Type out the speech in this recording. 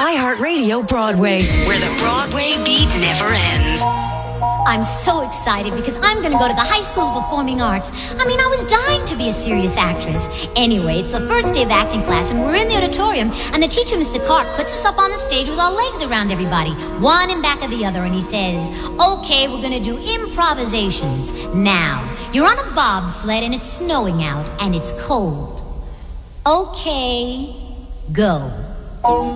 iHeartRadio Broadway, where the Broadway beat never ends. I'm so excited because I'm going to go to the High School of Performing Arts. I was dying to be a serious actress. Anyway, it's the first day of acting class, and we're in the auditorium, and the teacher, Mr. Clark, puts us up on the stage with our legs around everybody, one in back of the other, and he says, okay, we're going to do improvisations. Now, you're on a bobsled, and it's snowing out, and it's cold. Okay, go.